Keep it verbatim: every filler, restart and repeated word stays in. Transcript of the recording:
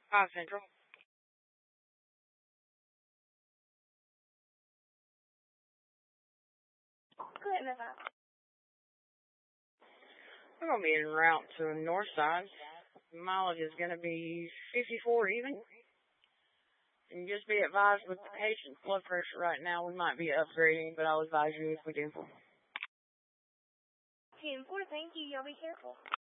Five Central. Good enough. We're going to be en route to the north side. Mileage is going to be fifty-four even. And just be advised with the patient's blood pressure right now, we might be upgrading, but I'll advise you if we do. ten four, thank you. Y'all be careful.